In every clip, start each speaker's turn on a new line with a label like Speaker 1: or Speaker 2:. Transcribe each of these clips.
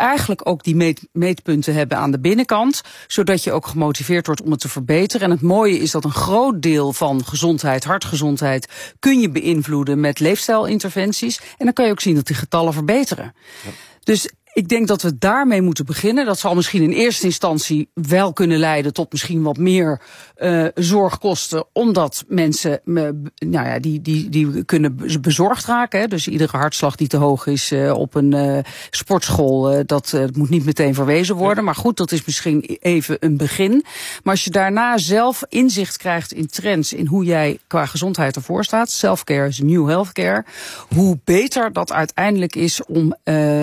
Speaker 1: eigenlijk ook die meetpunten hebben aan de binnenkant, zodat je ook gemotiveerd wordt om het te verbeteren. En het mooie is dat een groot deel van gezondheid, hartgezondheid, kun je beïnvloeden met leefstijlinterventies. En dan kan je ook zien dat die getallen verbeteren. Ja. Dus ik denk dat we daarmee moeten beginnen. Dat zal misschien in eerste instantie wel kunnen leiden tot misschien wat meer zorgkosten, omdat mensen die kunnen bezorgd raken. Hè. Dus iedere hartslag die te hoog is op een sportschool, dat moet niet meteen verwezen worden. Maar goed, dat is misschien even een begin. Maar als je daarna zelf inzicht krijgt in trends, in hoe jij qua gezondheid ervoor staat, self-care is new healthcare, hoe beter dat uiteindelijk is om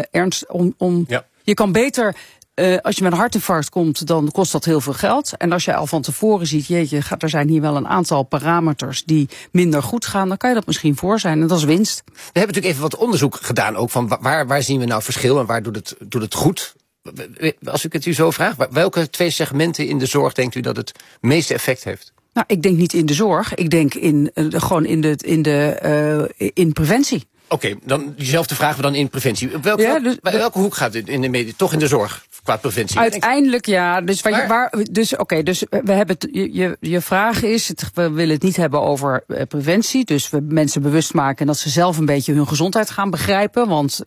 Speaker 1: je kan beter, als je met een hartinfarct komt, dan kost dat heel veel geld. En als je al van tevoren ziet, jeetje, er zijn hier wel een aantal parameters die minder goed gaan, dan kan je dat misschien voor zijn. En dat is winst.
Speaker 2: We hebben natuurlijk even wat onderzoek gedaan ook van waar zien we nou verschil en waar doet het goed? Als ik het u zo vraag, welke 2 segmenten in de zorg denkt u dat het meeste effect heeft?
Speaker 1: Nou, ik denk niet in de zorg. Ik denk gewoon in preventie.
Speaker 2: Oké, dan diezelfde vragen we dan in preventie. Welke hoek gaat het toch in de zorg qua preventie?
Speaker 1: Uiteindelijk ja. Dus we hebben je vraag is, we willen het niet hebben over preventie. Dus we mensen bewust maken dat ze zelf een beetje hun gezondheid gaan begrijpen. Want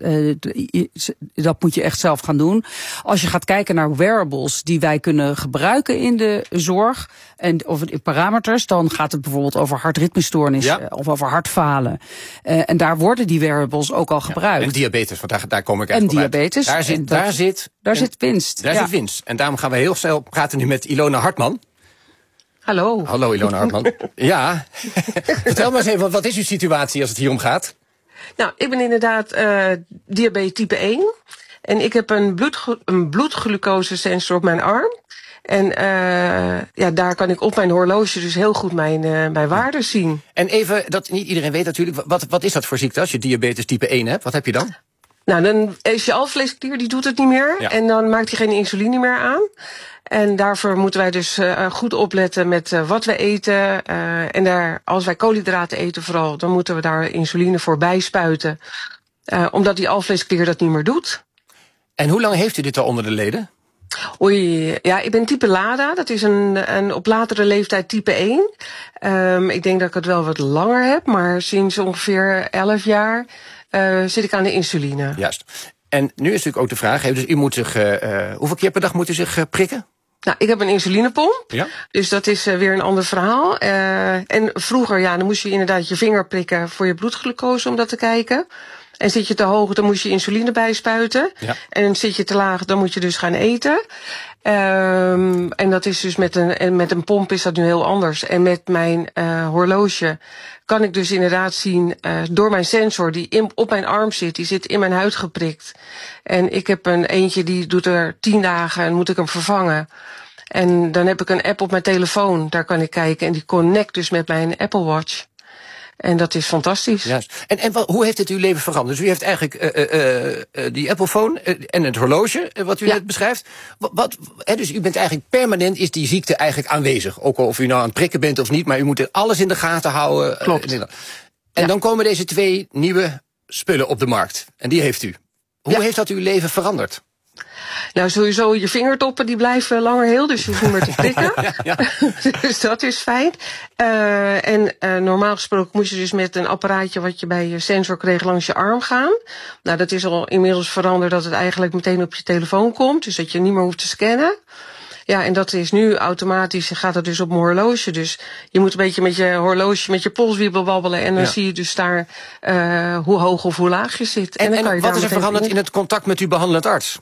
Speaker 1: dat moet je echt zelf gaan doen. Als je gaat kijken naar wearables die wij kunnen gebruiken in de zorg of in parameters, dan gaat het bijvoorbeeld over hartritmestoornissen of over hartfalen. En daar worden die wearables ook al gebruikt.
Speaker 2: En diabetes, want daar kom ik eigenlijk
Speaker 1: op uit. Daar zit winst.
Speaker 2: Daar zit winst. En daarom gaan we heel snel praten nu met Ilona Hartman.
Speaker 3: Hallo.
Speaker 2: Hallo Ilona Hartman. Ja, vertel maar eens even, wat is uw situatie als het hier om gaat?
Speaker 3: Nou, ik ben inderdaad diabetes type 1. En ik heb een bloedglucosesensor op mijn arm. En daar kan ik op mijn horloge dus heel goed mijn waarden zien.
Speaker 2: En even, dat niet iedereen weet natuurlijk, wat is dat voor ziekte als je diabetes type 1 hebt? Wat heb je dan?
Speaker 3: Nou, dan is je alvleesklier, die doet het niet meer. Ja. En dan maakt hij geen insuline meer aan. En daarvoor moeten wij dus goed opletten met wat we eten. En als wij koolhydraten eten vooral, dan moeten we daar insuline voor bijspuiten. Omdat die alvleesklier dat niet meer doet.
Speaker 2: En hoe lang heeft u dit al onder de leden?
Speaker 3: Oei, ja, ik ben type LADA. Dat is een op latere leeftijd type 1. Ik denk dat ik het wel wat langer heb, maar sinds ongeveer 11 jaar zit ik aan de insuline.
Speaker 2: Juist. En nu is natuurlijk ook de vraag, dus u moet zich, hoeveel keer per dag moet u zich prikken?
Speaker 3: Nou, ik heb een insulinepomp,
Speaker 2: ja.
Speaker 3: Dus dat is weer een ander verhaal. En vroeger, dan moest je inderdaad je vinger prikken voor je bloedglucose om dat te kijken. En zit je te hoog, dan moet je insuline bijspuiten. Ja. En zit je te laag, dan moet je dus gaan eten. En dat is dus met een pomp is dat nu heel anders. En met mijn horloge kan ik dus inderdaad zien, door mijn sensor die op mijn arm zit, die zit in mijn huid geprikt. En ik heb eentje die doet er 10 dagen en moet ik hem vervangen. En dan heb ik een app op mijn telefoon, daar kan ik kijken. En die connect dus met mijn Apple Watch. En dat is fantastisch.
Speaker 2: Juist. En hoe heeft het uw leven veranderd? Dus u heeft eigenlijk die Applephone en het horloge, wat u net beschrijft. Dus u bent eigenlijk permanent, is die ziekte eigenlijk aanwezig. Ook al of u nou aan het prikken bent of niet, maar u moet alles in de gaten houden.
Speaker 3: Klopt.
Speaker 2: En dan komen deze 2 nieuwe spullen op de markt. En die heeft u. Hoe heeft dat uw leven veranderd?
Speaker 3: Nou, sowieso, je vingertoppen die blijven langer heel, dus je hoeft niet meer te prikken. Ja. Dus dat is fijn. Normaal gesproken moest je dus met een apparaatje wat je bij je sensor kreeg langs je arm gaan. Nou, dat is al inmiddels veranderd dat het eigenlijk meteen op je telefoon komt, dus dat je niet meer hoeft te scannen. Ja, en dat is nu automatisch, gaat het dus op mijn horloge. Dus je moet een beetje met je horloge, met je polswiebel wabbelen. En dan zie je dus daar hoe hoog of hoe laag je zit.
Speaker 2: En dan kan je wat is er veranderd in het contact met uw behandelend arts?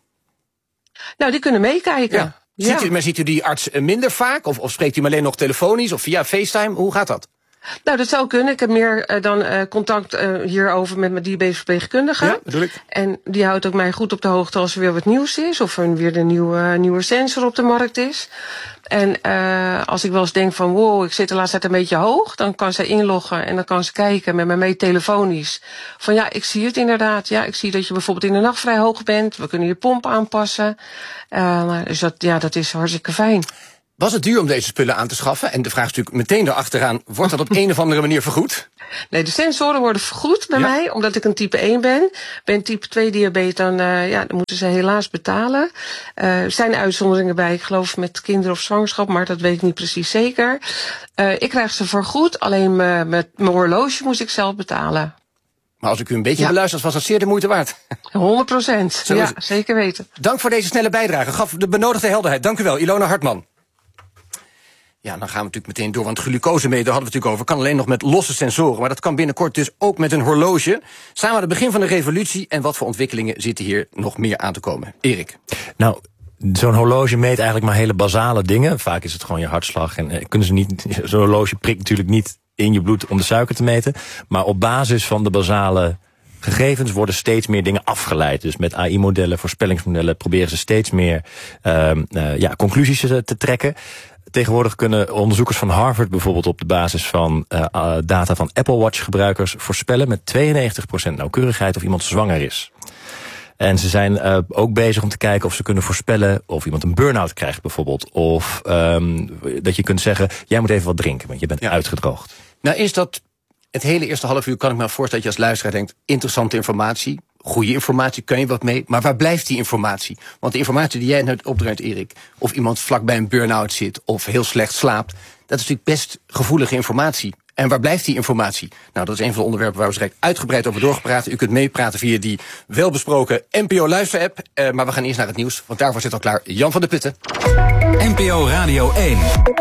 Speaker 3: Nou, die kunnen meekijken.
Speaker 2: Ja. Ziet u die arts minder vaak? Of spreekt u hem alleen nog telefonisch of via FaceTime? Hoe gaat dat?
Speaker 3: Nou, dat zou kunnen. Ik heb meer dan contact hierover met mijn diabetesverpleegkundige.
Speaker 2: Ja, bedoel ik.
Speaker 3: En die houdt ook mij goed op de hoogte als er weer wat nieuws is. Of er weer een nieuwe sensor op de markt is. En als ik wel eens denk van wow, ik zit de laatste tijd een beetje hoog, dan kan ze inloggen en dan kan ze kijken met mij mee telefonisch. Van ja, ik zie het inderdaad. Ja, ik zie dat je bijvoorbeeld in de nacht vrij hoog bent. We kunnen je pomp aanpassen. Dus dat is hartstikke fijn.
Speaker 2: Was het duur om deze spullen aan te schaffen? En de vraag is natuurlijk meteen erachteraan, wordt dat op een of andere manier vergoed?
Speaker 3: Nee, de sensoren worden vergoed bij mij, omdat ik een type 1 ben. Ben type 2 diabetes, dan moeten ze helaas betalen. Er zijn uitzonderingen bij, ik geloof met kinderen of zwangerschap, maar dat weet ik niet precies zeker. Ik krijg ze vergoed, alleen met mijn horloge moest ik zelf betalen.
Speaker 2: Maar als ik u een beetje beluisterd, was dat zeer de moeite waard.
Speaker 3: 100%, ja, zeker weten.
Speaker 2: Dank voor deze snelle bijdrage, gaf de benodigde helderheid. Dank u wel, Ilona Hartman. Ja, dan gaan we natuurlijk meteen door, want glucosemeter hadden we natuurlijk over. Kan alleen nog met losse sensoren, maar dat kan binnenkort dus ook met een horloge. Samen aan het begin van de revolutie en wat voor ontwikkelingen zitten hier nog meer aan te komen. Erik.
Speaker 4: Nou, zo'n horloge meet eigenlijk maar hele basale dingen. Vaak is het gewoon je hartslag en kunnen ze niet. Zo'n horloge prikt natuurlijk niet in je bloed om de suiker te meten, maar op basis van de basale gegevens worden steeds meer dingen afgeleid. Dus met AI-modellen, voorspellingsmodellen proberen ze steeds meer conclusies te trekken. Tegenwoordig kunnen onderzoekers van Harvard bijvoorbeeld op de basis van data van Apple Watch gebruikers voorspellen met 92% nauwkeurigheid of iemand zwanger is. En ze zijn ook bezig om te kijken of ze kunnen voorspellen of iemand een burn-out krijgt bijvoorbeeld. Of dat je kunt zeggen, jij moet even wat drinken, want je bent uitgedroogd.
Speaker 2: Nou is dat het hele eerste half uur, kan ik me voorstellen dat je als luisteraar denkt, interessante informatie. Goede informatie, kun je wat mee, maar waar blijft die informatie? Want de informatie die jij net opdraait, Erik, of iemand vlakbij een burn-out zit of heel slecht slaapt, dat is natuurlijk best gevoelige informatie. En waar blijft die informatie? Nou, dat is een van de onderwerpen waar we direct uitgebreid over doorgepraat. U kunt meepraten via die welbesproken NPO-luisterapp. Maar we gaan eerst naar het nieuws, want daarvoor zit al klaar Jan van der Putten.
Speaker 5: NPO Radio 1.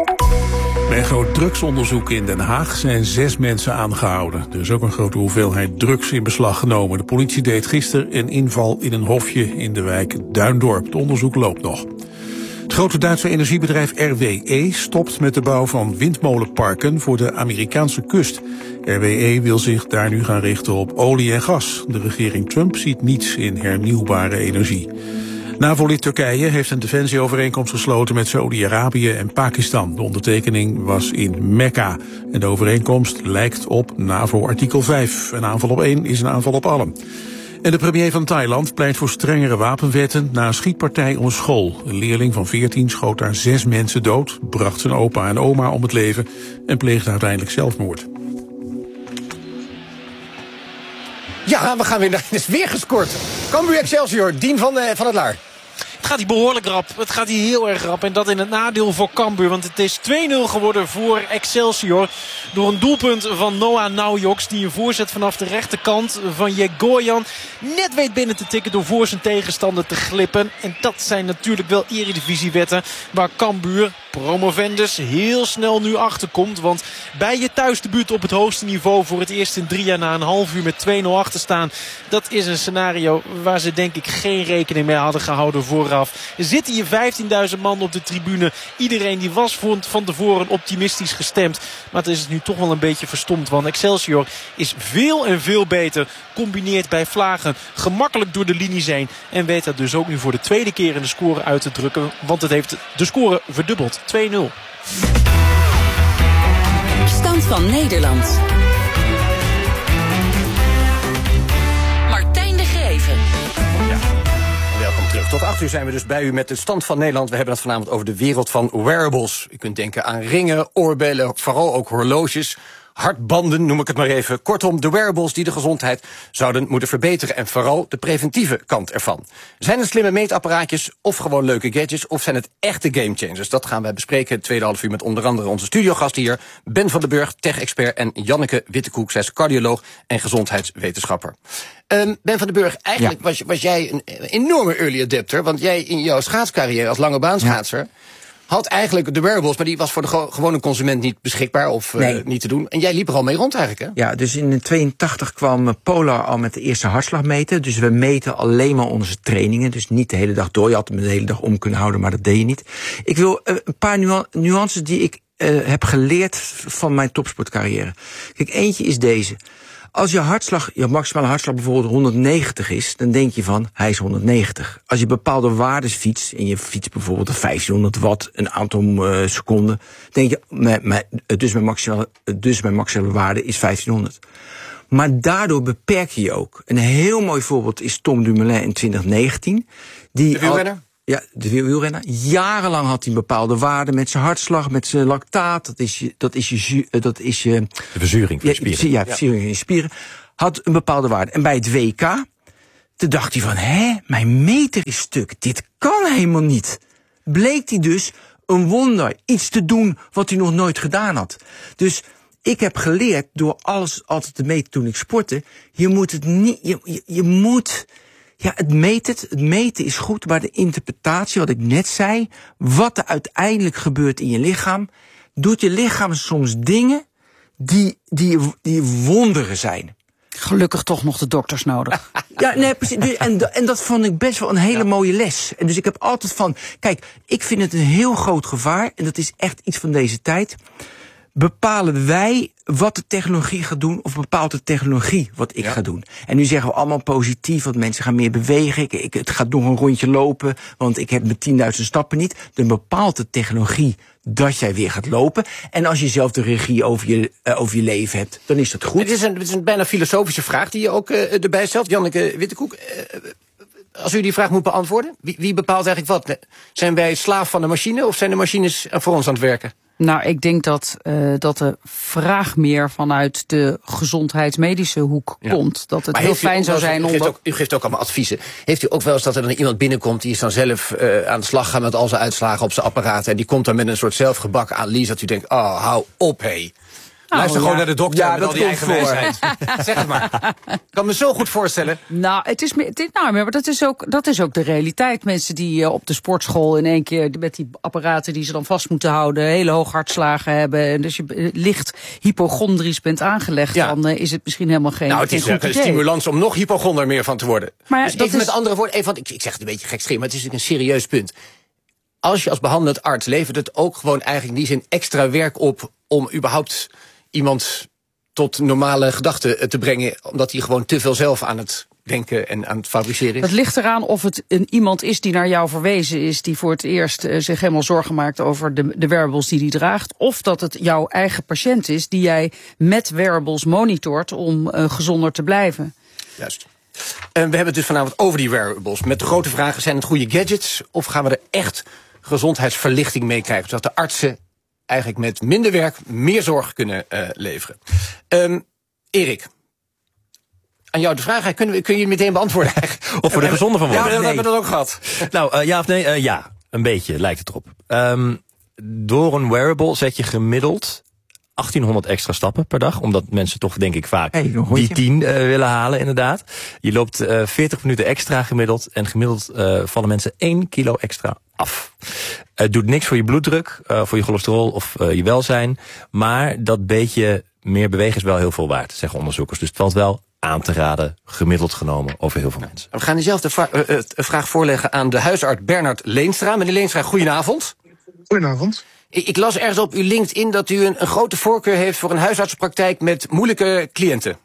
Speaker 5: Bij een groot drugsonderzoek in Den Haag zijn 6 mensen aangehouden. Er is ook een grote hoeveelheid drugs in beslag genomen. De politie deed gisteren een inval in een hofje in de wijk Duindorp. Het onderzoek loopt nog. Het grote Duitse energiebedrijf RWE stopt met de bouw van windmolenparken voor de Amerikaanse kust. RWE wil zich daar nu gaan richten op olie en gas. De regering Trump ziet niets in hernieuwbare energie. NAVO-lid Turkije heeft een defensieovereenkomst gesloten met Saoedi-Arabië en Pakistan. De ondertekening was in Mekka. En de overeenkomst lijkt op NAVO-artikel 5. Een aanval op één is een aanval op allen. En de premier van Thailand pleit voor strengere wapenwetten na een schietpartij om een school. Een leerling van 14 schoot daar 6 mensen dood, bracht zijn opa en oma om het leven en pleegde uiteindelijk zelfmoord.
Speaker 2: Ja, we gaan weer naar. Het is weer gescoord. Cambuur Excelsior, Dien van het Laar.
Speaker 6: Het gaat hier behoorlijk rap. Het gaat hier heel erg rap. En dat in het nadeel voor Cambuur. Want het is 2-0 geworden voor Excelsior. Door een doelpunt van Noah Naujoks. Die een voorzet vanaf de rechterkant van Jegoyan net weet binnen te tikken door voor zijn tegenstander te glippen. En dat zijn natuurlijk wel eredivisiewetten. Waar Cambuur, promovendus, heel snel nu achterkomt. Want bij je thuisdebuut op het hoogste niveau voor het eerst in 3 jaar na een half uur met 2-0 achter staan. Dat is een scenario waar ze denk ik geen rekening mee hadden gehouden vooraf. Er zitten hier 15.000 man op de tribune. Iedereen die was van tevoren optimistisch gestemd. Maar het is nu toch wel een beetje verstomd. Want Excelsior is veel en veel beter. Combineert bij vlagen gemakkelijk door de linies heen. En weet dat dus ook nu voor de tweede keer in de score uit te drukken. Want het heeft de score verdubbeld. 2-0.
Speaker 7: Stand van Nederland. Martijn de Geven.
Speaker 2: Welkom terug. Tot 8 uur zijn we dus bij u met de stand van Nederland. We hebben het vanavond over de wereld van wearables. U kunt denken aan ringen, oorbellen, vooral ook horloges, hartbanden, noem ik het maar even. Kortom, de wearables die de gezondheid zouden moeten verbeteren. En vooral de preventieve kant ervan. Zijn het slimme meetapparaatjes of gewoon leuke gadgets? Of zijn het echte gamechangers? Dat gaan wij bespreken het tweede half uur met onder andere onze studiogasten hier. Ben van den Burg, tech-expert. En Janneke Wittekoek, zij is cardioloog en gezondheidswetenschapper. Ben van den Burg, eigenlijk was jij een enorme early adapter. Want jij in jouw schaatscarrière als langebaanschaatser had eigenlijk de wearables, maar die was voor de gewone consument niet beschikbaar of niet te doen. En jij liep er al mee rond eigenlijk, hè?
Speaker 8: Ja, dus in 1982 kwam Polar al met de eerste hartslag meten. Dus we meten alleen maar onze trainingen. Dus niet de hele dag door. Je had hem de hele dag om kunnen houden, maar dat deed je niet. Ik wil een paar nuances die ik heb geleerd van mijn topsportcarrière. Kijk, eentje is deze. Als je maximale hartslag bijvoorbeeld 190 is, dan denk je van, hij is 190. Als je bepaalde waarden fietst, en je fietst bijvoorbeeld 1500 watt een aantal seconden, denk je, dus mijn maximale waarde is 1500. Maar daardoor beperk je je ook. Een heel mooi voorbeeld is Tom Dumoulin in 2019.
Speaker 2: De wielrenner?
Speaker 8: Ja, de wielrenner. Jarenlang had hij een bepaalde waarde met zijn hartslag, met zijn lactaat. Dat is je
Speaker 4: de verzuring van je spieren.
Speaker 8: Ja, verzuring in je spieren. Had een bepaalde waarde. En bij het WK, toen dacht hij van, mijn meter is stuk. Dit kan helemaal niet. Bleek hij dus een wonder, iets te doen wat hij nog nooit gedaan had. Dus ik heb geleerd, door alles altijd te meten toen ik sportte, je moet het niet, je moet, ja, het meten is goed, maar de interpretatie, wat ik net zei, wat er uiteindelijk gebeurt in je lichaam, doet je lichaam soms dingen die wonderen zijn.
Speaker 1: Gelukkig toch nog de dokters nodig.
Speaker 8: Ja, nee, precies. En dat vond ik best wel een hele mooie les. En dus ik heb altijd van, kijk, ik vind het een heel groot gevaar, en dat is echt iets van deze tijd. Bepalen wij wat de technologie gaat doen, of bepaalt de technologie wat ik ga doen? En nu zeggen we allemaal positief, want mensen gaan meer bewegen. Het gaat nog een rondje lopen, want ik heb mijn 10.000 stappen niet. Dan bepaalt de technologie dat jij weer gaat lopen. En als je zelf de regie over je leven hebt, dan is dat goed.
Speaker 2: Het is een bijna filosofische vraag die je ook erbij stelt. Janneke Wittekoek, als u die vraag moet beantwoorden, wie bepaalt eigenlijk wat? Zijn wij slaaf van de machine, of zijn de machines voor ons aan het werken?
Speaker 1: Nou, ik denk dat de vraag meer vanuit de gezondheidsmedische hoek komt. Dat het heel fijn zou zijn om...
Speaker 2: U geeft ook allemaal adviezen. Heeft u ook wel eens dat er dan iemand binnenkomt, die is dan zelf aan de slag gaan met al zijn uitslagen op zijn apparaat, en die komt dan met een soort zelfgebakken analyse dat u denkt, hou op, hé. Luister gewoon naar de dokter met al die eigen wijsheid. Zeg het maar. Ik kan me zo goed voorstellen.
Speaker 1: Nou, maar dat is ook de realiteit. Mensen die op de sportschool in één keer met die apparaten die ze dan vast moeten houden, hele hoge hartslagen hebben. En dus je licht hypochondrisch bent aangelegd, dan is het misschien helemaal geen.
Speaker 2: Nou, het is een stimulans om nog hypochonder meer van te worden.
Speaker 1: Maar
Speaker 2: dus even met andere woorden, want ik zeg het een beetje gekscherend, maar het is natuurlijk een serieus punt. Als je als behandelend arts levert het ook gewoon eigenlijk in die zin extra werk op om überhaupt iemand tot normale gedachten te brengen, omdat hij gewoon te veel zelf aan het denken en aan het fabriceren is?
Speaker 1: Het ligt eraan of het iemand is die naar jou verwezen is, die voor het eerst zich helemaal zorgen maakt over de wearables die hij draagt, of dat het jouw eigen patiënt is die jij met wearables monitort om gezonder te blijven.
Speaker 2: Juist. We hebben het dus vanavond over die wearables. Met de grote vragen, zijn het goede gadgets, of gaan we er echt gezondheidsverlichting mee krijgen, zodat de artsen eigenlijk met minder werk meer zorg kunnen leveren. Erik, aan jou de vraag, kun je die meteen beantwoorden?
Speaker 4: Of voor de gezonde van worden?
Speaker 2: Ja, dat hebben we dat ook gehad.
Speaker 4: Nou, ja of nee? Ja, een beetje lijkt het erop. Door een wearable zet je gemiddeld 1800 extra stappen per dag. Omdat mensen toch, denk ik, vaak die 10 willen halen, inderdaad. Je loopt 40 minuten extra gemiddeld. En gemiddeld vallen mensen 1 kilo extra af. Het doet niks voor je bloeddruk, voor je cholesterol of je welzijn. Maar dat beetje meer bewegen is wel heel veel waard, zeggen onderzoekers. Dus het valt wel aan te raden, gemiddeld genomen, over heel veel mensen.
Speaker 2: We gaan dezelfde vraag voorleggen aan de huisarts Bernard Leenstra. Meneer Leenstra, goedenavond.
Speaker 9: Goedenavond.
Speaker 2: Ik las ergens op uw LinkedIn dat u een grote voorkeur heeft voor een huisartsenpraktijk met moeilijke cliënten.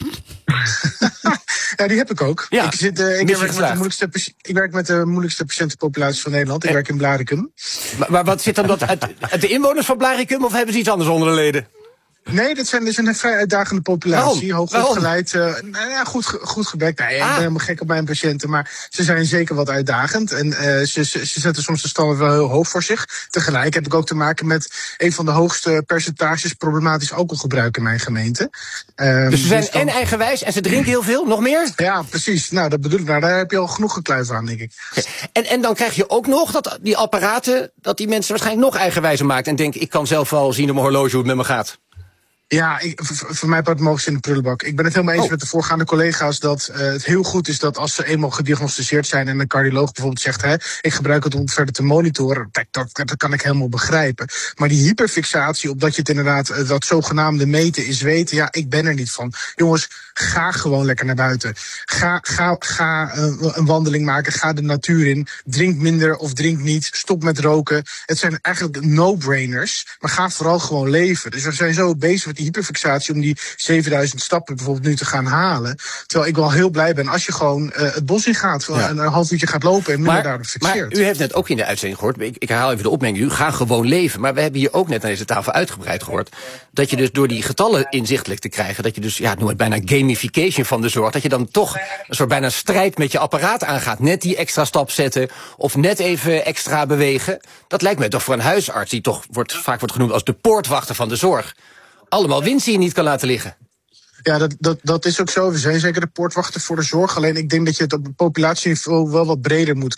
Speaker 9: Ja, die heb ik ook.
Speaker 2: Ja,
Speaker 9: ik werk met de moeilijkste patiëntenpopulatie van Nederland. Ik werk in Blaricum.
Speaker 2: Maar wat zit dan dat uit de inwoners van Blaricum, of hebben ze iets anders onder de leden?
Speaker 9: Nee, dat is een vrij uitdagende populatie.
Speaker 2: Waarom?
Speaker 9: Hoog opgeleid. Goed gebekt. Nee, ik ben helemaal gek op mijn patiënten. Maar ze zijn zeker wat uitdagend. En ze zetten soms de standaard wel heel hoog voor zich. Tegelijk heb ik ook te maken met een van de hoogste percentages problematisch alcoholgebruik in mijn gemeente.
Speaker 2: Dus ze zijn en eigenwijs en ze drinken heel veel, nog meer?
Speaker 9: Ja, precies. Nou, dat bedoel ik. Nou, daar heb je al genoeg gekluiven aan, denk ik.
Speaker 2: Okay. En dan krijg je ook nog dat die apparaten, dat die mensen waarschijnlijk nog eigenwijzer maakt en denken, ik kan zelf wel zien op mijn horloge hoe het met me gaat.
Speaker 9: Ja, voor mij part mogen ze in de prullenbak. Ik ben het helemaal eens met de voorgaande collega's dat het heel goed is dat als ze eenmaal gediagnosticeerd zijn en een cardioloog bijvoorbeeld zegt, ik gebruik het om verder te monitoren. Dat kan ik helemaal begrijpen. Maar die hyperfixatie op dat je het inderdaad, dat zogenaamde meten is weten, ja, ik ben er niet van. Jongens, ga gewoon lekker naar buiten. Ga een wandeling maken, ga de natuur in. Drink minder of drink niet. Stop met roken. Het zijn eigenlijk no-brainers, maar ga vooral gewoon leven. Dus we zijn zo bezig met die hyperfixatie om die 7000 stappen bijvoorbeeld nu te gaan halen. Terwijl ik wel heel blij ben als je gewoon het bos in gaat. Ja. Een half uurtje gaat lopen en minder daarop fixeert.
Speaker 2: Maar u heeft net ook in de uitzending gehoord, ik herhaal even de opmerking, u gaat gewoon leven. Maar we hebben hier ook net aan deze tafel uitgebreid gehoord dat je dus door die getallen inzichtelijk te krijgen, dat je dus, noem het bijna gamification van de zorg, dat je dan toch een soort bijna strijd met je apparaat aangaat. Net die extra stap zetten of net even extra bewegen. Dat lijkt me toch voor een huisarts, die toch vaak wordt genoemd als de poortwachter van de zorg, allemaal winst die je niet kan laten liggen.
Speaker 9: Ja, dat is ook zo. We zijn zeker de poortwachter voor de zorg. Alleen ik denk dat je het op populatieniveau wel wat breder moet